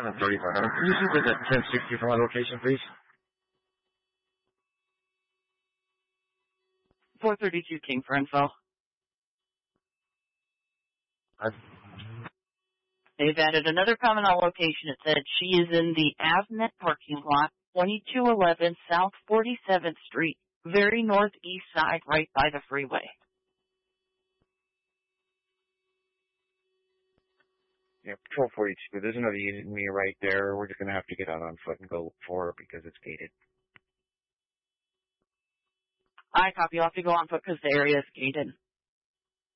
on 3500. Can you see the 1060 for my location, please? 432 King for info. They've added another comment on location. It said she is in the Avnet parking lot, 2211 South 47th Street, very northeast side, right by the freeway. Yeah, Patrol 42. There's another unit in me right there. We're just going to have to get out on foot and go for it because it's gated. I copy. You'll have to go on foot because the area is gated.